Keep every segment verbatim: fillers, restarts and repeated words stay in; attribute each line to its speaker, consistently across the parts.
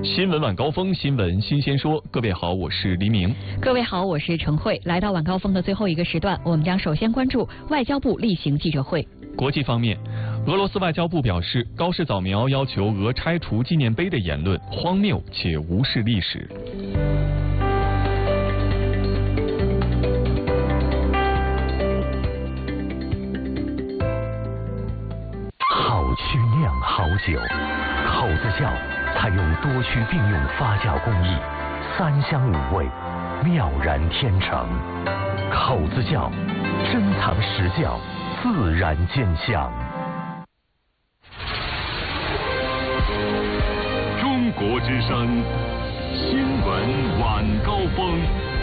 Speaker 1: 新闻晚高峰，新闻新鲜说。各位好，我是黎明。
Speaker 2: 各位好，我是陈慧。来到晚高峰的最后一个时段，我们将首先关注外交部例行记者会。
Speaker 1: 国际方面，俄罗斯外交部表示，高市早苗要求俄拆除纪念碑的言论荒谬且无视历史。
Speaker 3: 好曲酿好酒，口子窖采用多区并用发酵工艺，三香五味，妙然天成。口子窖珍藏实窖，自然见香。
Speaker 4: 中国之声新闻晚高峰。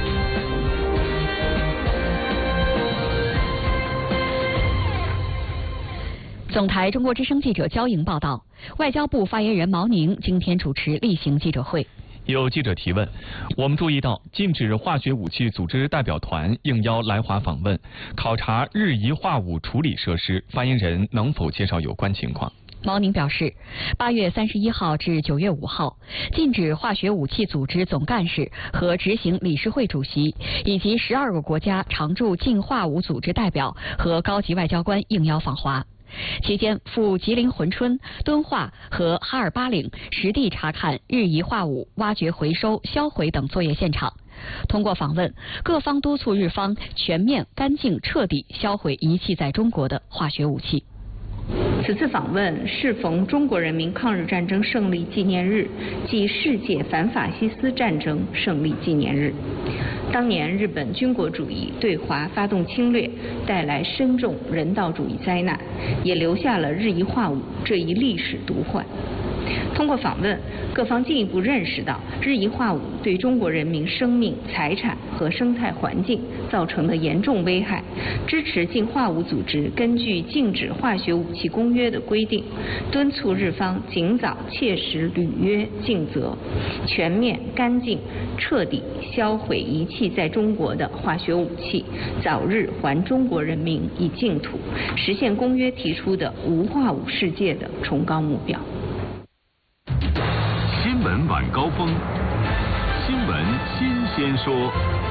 Speaker 2: 总台中国之声记者焦莹报道，外交部发言人毛宁今天主持例行记者会。
Speaker 1: 有记者提问，我们注意到禁止化学武器组织代表团应邀来华访问，考察日仪化武处理设施，发言人能否介绍有关情况？
Speaker 2: 毛宁表示，八月三十一号至九月五号，禁止化学武器组织总干事和执行理事会主席以及十二个国家常驻禁化武组织代表和高级外交官应邀访华。期间赴吉林珲春、敦化和哈尔巴岭实地查看日仪化武挖掘、回收、销毁等作业现场。通过访问，各方督促日方全面、干净、彻底销毁遗弃在中国的化学武器。
Speaker 5: 此次访问适逢中国人民抗日战争胜利纪念日暨世界反法西斯战争胜利纪念日。当年日本军国主义对华发动侵略，带来深重人道主义灾难，也留下了日仪化武这一历史毒患。通过访问，各方进一步认识到日仪化武对中国人民生命、财产和生态环境造成的严重危害，支持禁化武组织根据《禁止化学武器公约》的规定，敦促日方尽早切实履约尽责，全面、干净、彻底销毁遗弃在中国的化学武器，早日还中国人民以净土，实现公约提出的无化武世界的崇高目标。
Speaker 4: 新闻晚高峰，新闻新鲜说。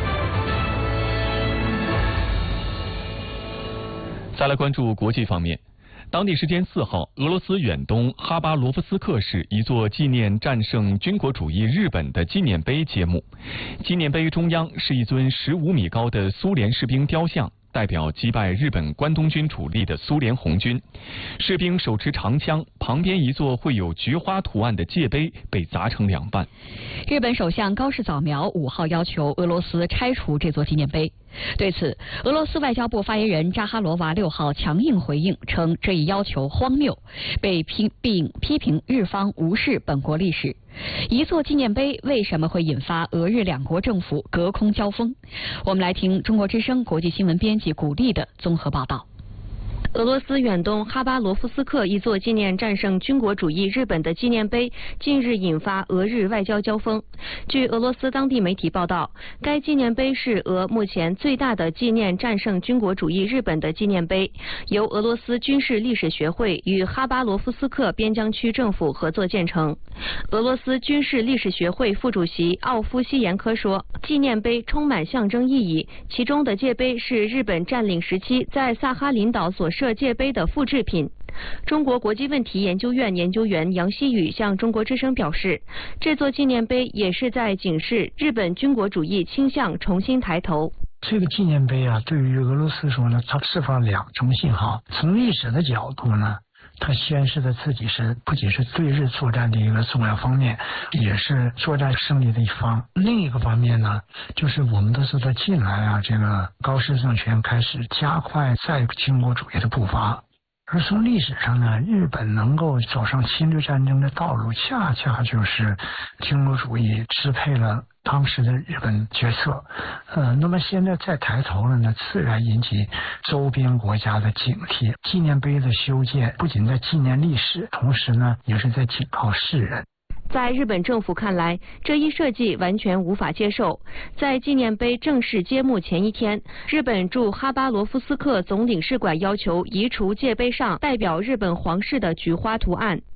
Speaker 1: 再来关注国际方面，当地时间四号，俄罗斯远东哈巴罗夫斯克市一座纪念战胜军国主义日本的纪念碑揭幕。纪念碑中央是一尊十五米高的苏联士兵雕像，代表击败日本关东军主力的苏联红军。士兵手持长枪，旁边一座绘有菊花图案的界碑被砸成两半。
Speaker 2: 日本首相高市早苗五号要求俄罗斯拆除这座纪念碑。对此，俄罗斯外交部发言人扎哈罗娃六号强硬回应，称这一要求荒谬，被批并批评日方无视本国历史。一座纪念碑为什么会引发俄日两国政府隔空交锋？我们来听中国之声国际新闻编辑古丽的综合报道。
Speaker 6: 俄罗斯远东哈巴罗夫斯克一座纪念战胜军国主义日本的纪念碑近日引发俄日外交交锋。据俄罗斯当地媒体报道，该纪念碑是俄目前最大的纪念战胜军国主义日本的纪念碑，由俄罗斯军事历史学会与哈巴罗夫斯克边疆区政府合作建成。俄罗斯军事历史学会副主席奥夫西延科说，纪念碑充满象征意义，其中的界碑是日本占领时期在萨哈林岛所设界碑的复制品。中国国际问题研究院研究员杨希宇向中国之声表示，这座纪念碑也是在警示日本军国主义倾向重新抬头。
Speaker 7: 这个纪念碑啊，对于俄罗斯说呢，它释放两种信号。从历史的角度呢，它宣示的自己是不仅是对日作战的一个重要方面，也是作战胜利的一方。另一个方面呢，就是我们都知道近来啊，这个高市政权开始加快在军国主义的步伐。而从历史上呢，日本能够走上侵略战争的道路，恰恰就是军国主义支配了当时的日本决策。呃，那么现在再抬头了呢，自然引起周边国家的警惕。纪念碑的修建不仅在纪念历史，同时呢，也是在警告世人。
Speaker 6: 在日本政府看来，这一设计完全无法接受。在纪念碑正式揭幕前一天，日本驻哈巴罗夫斯克总领事馆要求移除界碑上代表日本皇室的菊花图案。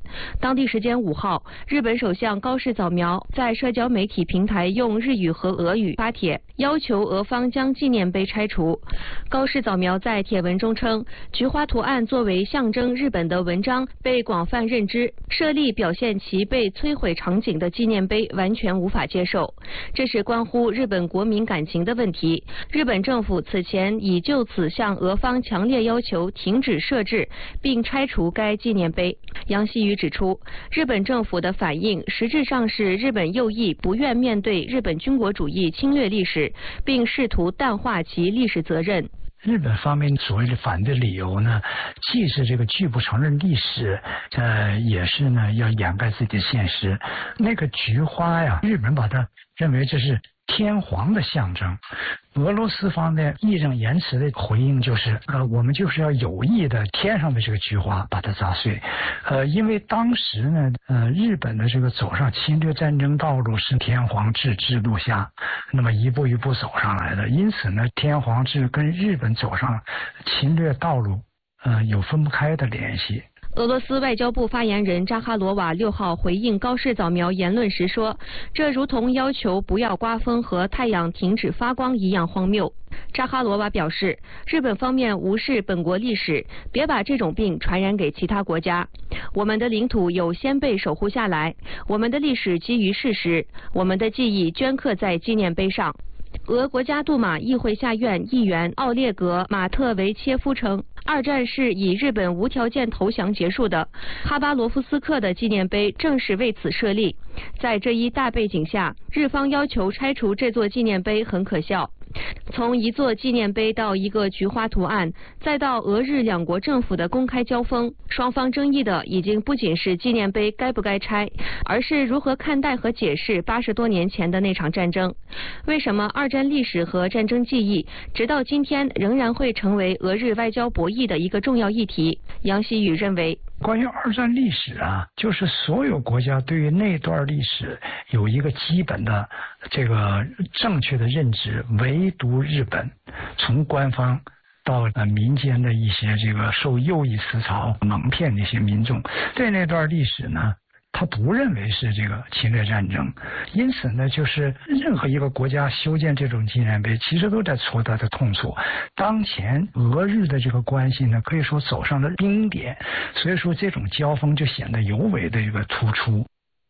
Speaker 6: 当地时间五号，日本首相高市早苗在社交媒体平台用日语和俄语发帖，要求俄方将纪念碑拆除。高市早苗在帖文中称，菊花图案作为象征日本的文章被广泛认知，设立表现其被摧毁场景的纪念碑完全无法接受，这是关乎日本国民感情的问题。日本政府此前已就此向俄方强烈要求停止设置并拆除该纪念碑。杨希宇指出，日本政府的反应实质上是日本右翼不愿面对日本军国主义侵略历史，并试图淡化其历史责任。
Speaker 7: 日本方面所谓的反对理由呢，既是这个拒不承认历史，呃，也是呢要掩盖自己的现实。那个菊花呀，日本把它认为这是天皇的象征。俄罗斯方面义正言辞的回应就是，呃，我们就是要有意的天上的这个菊花把它砸碎，呃，因为当时呢，呃，日本的这个走上侵略战争道路是天皇制制度下，那么一步一步走上来的，因此呢，天皇制跟日本走上侵略道路，呃，有分不开的联系。
Speaker 6: 俄罗斯外交部发言人扎哈罗娃六号回应高市早苗言论时说，这如同要求不要刮风和太阳停止发光一样荒谬。扎哈罗娃表示，日本方面无视本国历史，别把这种病传染给其他国家。我们的领土有先辈守护下来，我们的历史基于事实，我们的记忆镌刻在纪念碑上。俄国家杜马议会下院议员奥列格·马特维切夫称，二战是以日本无条件投降结束的，哈巴罗夫斯克的纪念碑正是为此设立。在这一大背景下，日方要求拆除这座纪念碑很可笑。从一座纪念碑到一个菊花图案，再到俄日两国政府的公开交锋，双方争议的已经不仅是纪念碑该不该拆，而是如何看待和解释八十多年前的那场战争。为什么二战历史和战争记忆直到今天仍然会成为俄日外交博弈的一个重要议题？杨希宇认为，
Speaker 7: 关于二战历史啊，就是所有国家对于那段历史有一个基本的这个正确的认知，唯独日本，从官方到呃民间的一些这个受右翼思潮蒙骗的一些民众，对那段历史呢，他不认为是这个侵略战争，因此呢，就是任何一个国家修建这种纪念碑，其实都在戳他的痛处。当前俄日的这个关系呢，可以说走上了冰点，所以说这种交锋就显得尤为的这个突出。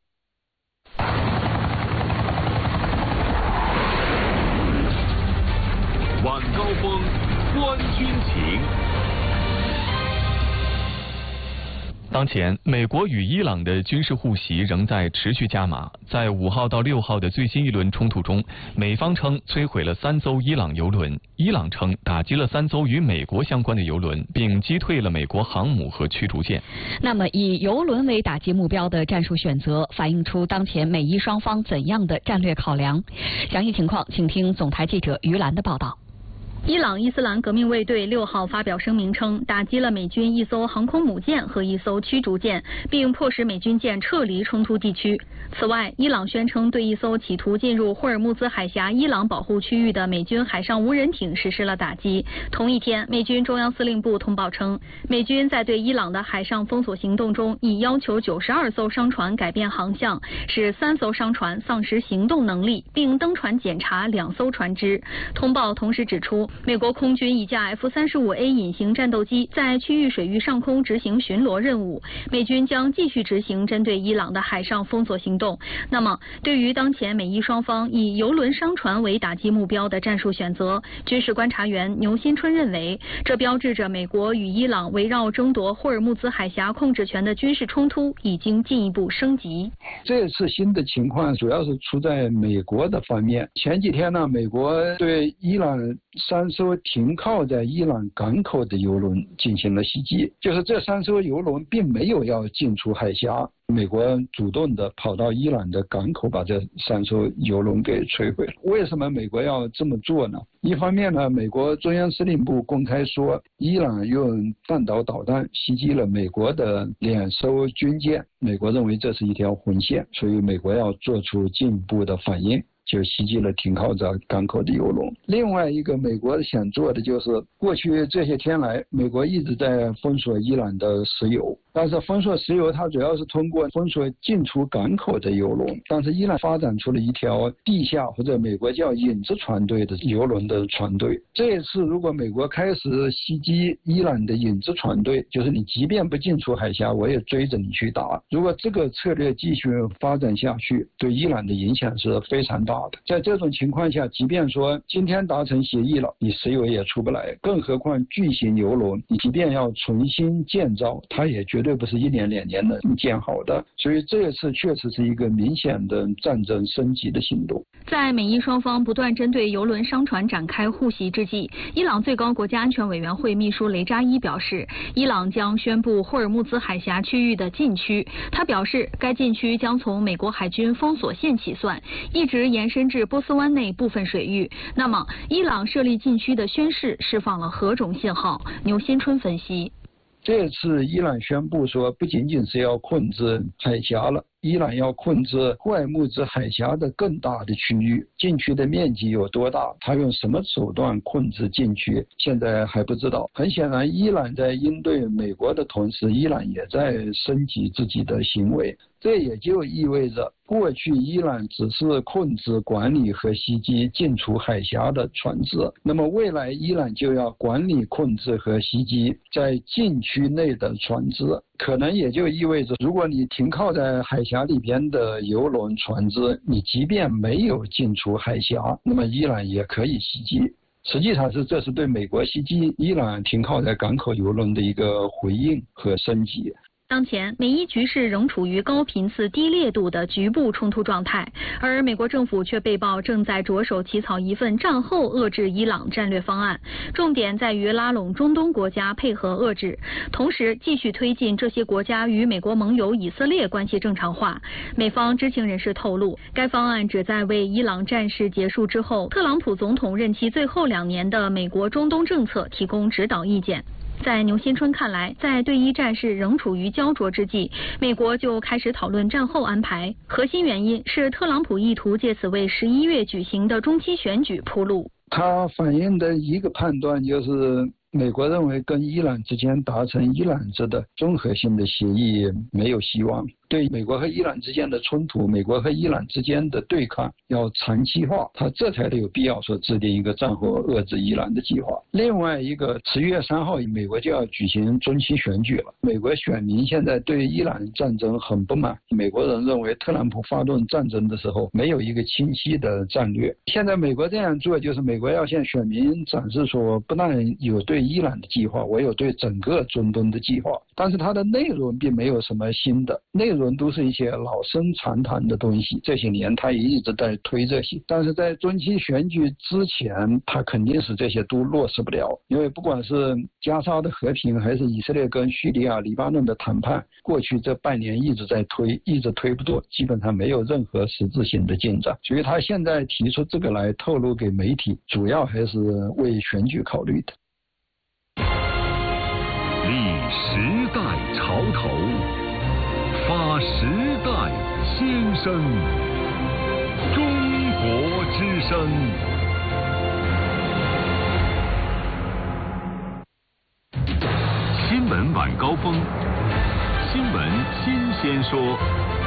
Speaker 4: 晚高峰，观军情。
Speaker 1: 当前，美国与伊朗的军事互袭仍在持续加码。在五号到六号的最新一轮冲突中，美方称摧毁了三艘伊朗油轮，伊朗称打击了三艘与美国相关的油轮，并击退了美国航母和驱逐舰。
Speaker 2: 那么，以油轮为打击目标的战术选择，反映出当前美伊双方怎样的战略考量？详细情况，请听总台记者于兰的报道。
Speaker 8: 伊朗伊斯兰革命卫队六号发表声明称，打击了美军一艘航空母舰和一艘驱逐舰，并迫使美军舰撤离冲突地区。此外，伊朗宣称对一艘企图进入霍尔木兹海峡伊朗保护区域的美军海上无人艇实施了打击。同一天，美军中央司令部通报称，美军在对伊朗的海上封锁行动中，已要求九十二艘商船改变航向，使三艘商船丧失行动能力，并登船检查两艘船只。通报同时指出，美国空军一架 F 三十五 A 隐形战斗机在区域水域上空执行巡逻任务，美军将继续执行针对伊朗的海上封锁行动。那么，对于当前美伊双方以油轮商船为打击目标的战术选择，军事观察员牛新春认为，这标志着美国与伊朗围绕争夺霍尔木兹海峡控制权的军事冲突已经进一步升级。
Speaker 9: 这次新的情况主要是出在美国的方面。前几天呢，美国对伊朗三艘停靠在伊朗港口的油轮进行了袭击，就是这三艘油轮并没有要进出海峡，美国主动的跑到伊朗的港口把这三艘油轮给摧毁了。为什么美国要这么做呢？一方面呢，美国中央司令部公开说，伊朗用弹道导弹袭击了美国的两艘军舰，美国认为这是一条红线，所以美国要做出进一步的反应。 就袭击了停靠在港口的油轮。另外一个美国想做的就是，过去这些天来，美国一直在封锁伊朗的石油，但是封锁石油它主要是通过封锁进出港口的油轮，但是伊朗发展出了一条地下或者美国叫影子船队的油轮的船队。这一次如果美国开始袭击伊朗的影子船队，就是你即便不进出海峡，我也追着你去打。如果这个策略继续发展下去，对伊朗的影响是非常大的。在这种情况下，即便说今天达成协议了，你石油也出不来，更何况巨型油轮，你即便要重新建造，它也绝对不是一年两年能建好的。所以这一次确实是一个明显的战争升级的行动。
Speaker 8: 在美伊双方不断针对油轮商船展开互袭之际，伊朗最高国家安全委员会秘书雷扎伊表示，伊朗将宣布霍尔木兹海峡区域的禁区。他表示，该禁区将从美国海军封锁线起算，一直延伸至波斯湾内部分水域。那么，伊朗设立禁区的宣示释放了何种信号？牛新春分析。
Speaker 9: 这次伊朗宣布说，不仅仅是要控制海峡了，伊朗要控制霍尔木兹海峡的更大的区域，禁区的面积有多大，他用什么手段控制禁区，现在还不知道。很显然，伊朗在应对美国的同时，伊朗也在升级自己的行为。这也就意味着，过去伊朗只是控制、管理和袭击进出海峡的船只，那么未来伊朗就要管理、控制和袭击在禁区内的船只。可能也就意味着，如果你停靠在海峡里边的油轮船只，你即便没有进出海峡，那么伊朗也可以袭击。实际上是这是对美国袭击伊朗停靠在港口油轮的一个回应和升级。
Speaker 8: 当前，美伊局势仍处于高频次、低烈度的局部冲突状态，而美国政府却被曝正在着手起草一份战后遏制伊朗战略方案，重点在于拉拢中东国家配合遏制，同时继续推进这些国家与美国盟友以色列关系正常化。美方知情人士透露，该方案旨在为伊朗战事结束之后，特朗普总统任期最后两年的美国中东政策提供指导意见。在牛新春看来，在对伊战事仍处于焦灼之际，美国就开始讨论战后安排。核心原因是特朗普意图借此为十一月举行的中期选举铺路。
Speaker 9: 他反映的一个判断就是，美国认为跟伊朗之间达成伊朗制的综合性的协议没有希望。对美国和伊朗之间的冲突，美国和伊朗之间的对抗要长期化，他这才有必要说制定一个战后遏制伊朗的计划。另外一个，十一月三号美国就要举行中期选举了，美国选民现在对伊朗战争很不满，美国人认为特朗普发动战争的时候没有一个清晰的战略。现在美国这样做，就是美国要向选民展示说，不但有对伊朗的计划，我有对整个中东的计划，但是它的内容并没有什么新的，内容都是一些老生常谈的东西，这些年他也一直在推这些，但是在中期选举之前，他肯定是这些都落实不了，因为不管是加沙的和平，还是以色列跟叙利亚、黎巴嫩的谈判，过去这半年一直在推，一直推不动，基本上没有任何实质性的进展，所以他现在提出这个来透露给媒体，主要还是为选举考虑的。
Speaker 4: 立时代潮头，发时代先声，中国之声。新闻晚高峰，新闻新鲜说。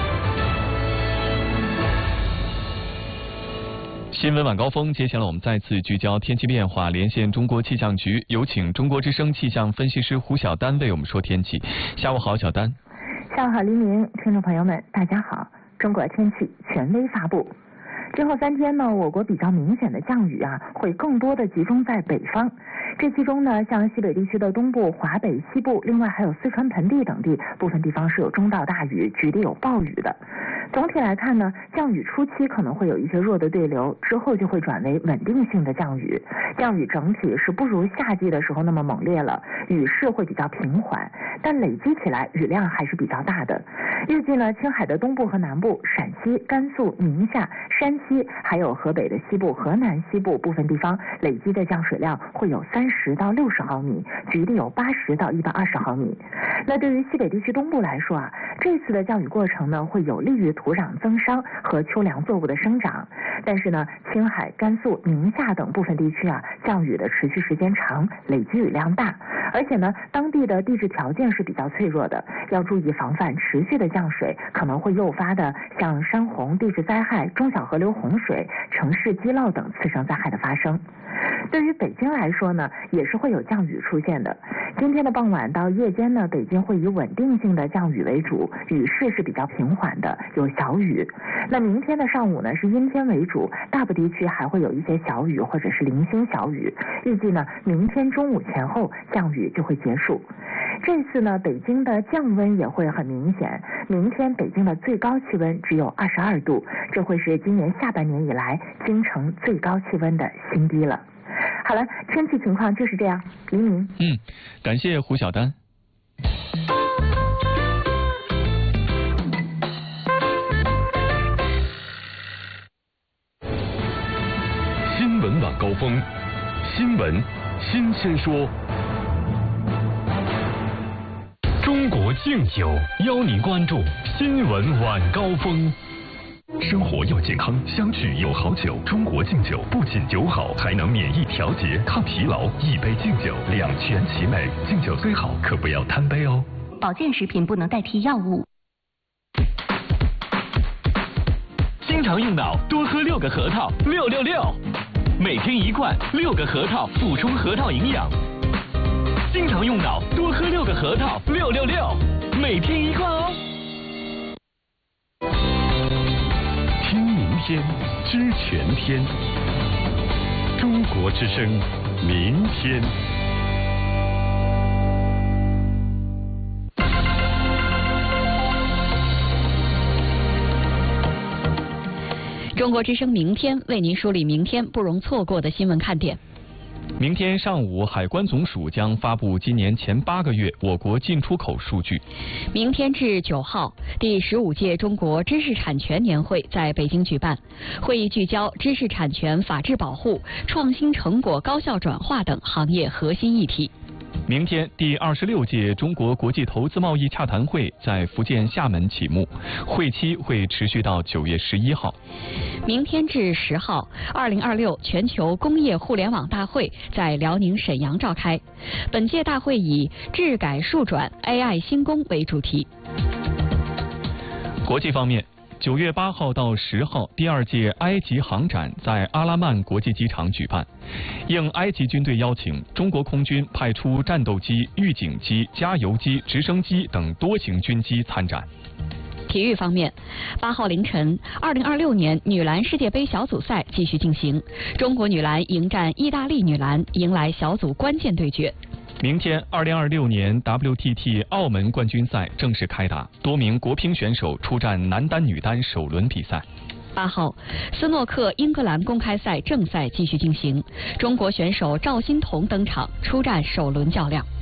Speaker 1: 新闻晚高峰，接下来我们再次聚焦天气变化，连线中国气象局，有请中国之声气象分析师胡晓丹为我们说天气。下午好，小丹。
Speaker 10: 下午好，黎明，听众朋友们，大家好。中国天气权威发布。之后三天呢，我国比较明显的降雨啊，会更多的集中在北方。这其中呢，像西北地区的东部、华北、西部，另外还有四川盆地等地，部分地方是有中到大雨，局地有暴雨的。总体来看呢，降雨初期可能会有一些弱的对流，之后就会转为稳定性的降雨。降雨整体是不如夏季的时候那么猛烈了，雨势会比较平缓，但累积起来雨量还是比较大的。预计呢，青海的东部和南部、陕西、甘肃、宁夏、山西，还有河北的西部、河南西部部分地方，累积的降水量会有三十到六十毫米，局地有八十到一百二十毫米。那对于西北地区东部来说啊，这次的降雨过程呢，会有利于土壤增伤和秋粮作物的生长。但是呢，青海、甘肃、宁夏等部分地区啊，降雨的持续时间长，累积雨量大，而且呢，当地的地质条件是比较脆弱的，要注意防范持续的降水可能会诱发的像山洪、地质灾害、中小河流洪水、城市积涝等次生灾害的发生。对于北京来说呢，也是会有降雨出现的。今天的傍晚到夜间呢，北京会以稳定性的降雨为主，雨势是比较平缓的，有小雨。那明天的上午呢，是阴天为主，大部地区还会有一些小雨或者是零星小雨。预计呢，明天中午前后降雨就会结束。这次呢，北京的降温也会很明显。明天北京的最高气温只有二十二度，这会是今年下半年以来京城最高气温的新低了。好了，天气情况就是这样。黎明，
Speaker 1: 嗯，感谢胡晓丹。
Speaker 4: 新闻晚高峰，新闻新鲜说。中国敬酒邀您关注新闻晚高峰。生活要健康，相聚有好酒。中国敬酒不仅酒好，还能免疫调节、抗疲劳。一杯敬酒，两全其美。敬酒虽好，可不要贪杯哦。
Speaker 11: 保健食品不能代替药物。
Speaker 12: 经常用脑，多喝六个核桃，六六六。每天一罐，六个核桃，补充核桃营养。经常用脑，多喝六个核桃，六六六。每天一罐哦。
Speaker 4: 听明天，知全天。中国之声，明天。
Speaker 2: 中国之声明天为您梳理明天不容错过的新闻看点。
Speaker 1: 明天上午，海关总署将发布今年前八个月我国进出口数据。
Speaker 2: 明天至九号，第十五届中国知识产权年会在北京举办，会议聚焦知识产权法治保护、创新成果高效转化等行业核心议题。
Speaker 1: 明天，第二十六届中国国际投资贸易洽谈会在福建厦门启幕，会期会持续到九月十一号。
Speaker 2: 明天至十号，二零二六全球工业互联网大会在辽宁沈阳召开。本届大会以治改数转 A I 新工为主题。
Speaker 1: 国际方面，九月八号到十号，第二届埃及航展在阿拉曼国际机场举办。应埃及军队邀请，中国空军派出战斗机、预警机、加油机、直升机等多型军机参展。
Speaker 2: 体育方面，八号凌晨，二零二六年女篮世界杯小组赛继续进行，中国女篮迎战意大利女篮，迎来小组关键对决。
Speaker 1: 明天，二零二六年 W T T 澳门冠军赛正式开打，多名国乒选手出战男单、女单首轮比赛。
Speaker 2: 八号，斯诺克英格兰公开赛正赛继续进行，中国选手赵欣彤登场出战首轮较量。